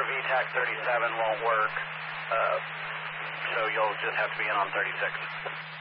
VTAC 37 won't work, so you'll just have to be in on 36.